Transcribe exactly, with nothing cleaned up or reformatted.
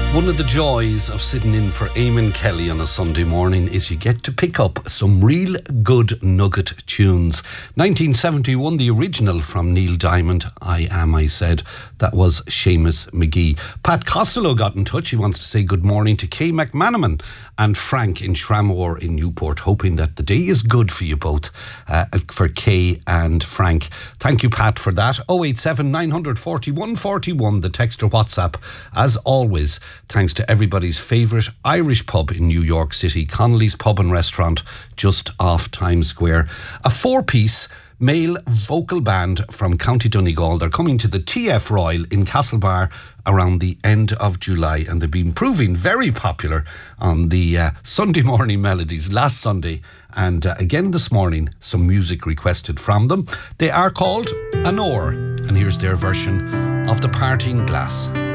One of the joys of sitting in for Eamon Kelly on a Sunday morning is you get to pick up some real good nugget tunes. nineteen seventy-one, the original from Neil Diamond, I Am, I Said. That was Seamus McGee. Pat Costello got in touch. He wants to say good morning to Kay McManaman and Frank in Shramore in Newport, hoping that the day is good for you both, uh, for Kay and Frank. Thank you, Pat, for that. oh eight seven, nine four one, four one, the text or WhatsApp, as always. Thanks to everybody's favourite Irish pub in New York City, Connolly's Pub and Restaurant, just off Times Square. A four-piece male vocal band from County Donegal. They're coming to the T F Royal in Castlebar around the end of July, and they've been proving very popular on the uh, Sunday morning melodies last Sunday, and uh, again this morning, some music requested from them. They are called Anor, and here's their version of The Parting Glass.